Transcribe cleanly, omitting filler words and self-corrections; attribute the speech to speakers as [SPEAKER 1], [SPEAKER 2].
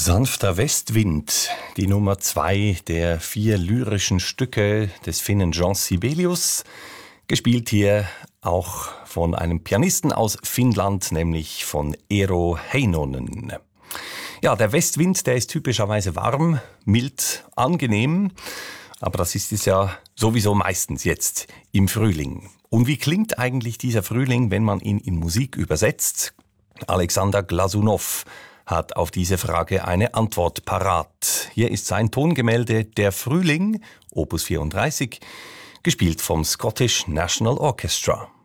[SPEAKER 1] Sanfter Westwind, die Nummer 2 der 4 lyrischen Stücke des Finnen Jean Sibelius, gespielt hier auch von einem Pianisten aus Finnland, nämlich von Eero Heinonen. Ja, der Westwind, der ist typischerweise warm, mild, angenehm, aber das ist es ja sowieso meistens jetzt im Frühling. Und wie klingt eigentlich dieser Frühling, wenn man ihn in Musik übersetzt? Alexander Glasunow hat auf diese Frage eine Antwort parat. Hier ist sein Tongemälde Der Frühling, Opus 34, gespielt vom Scottish National Orchestra.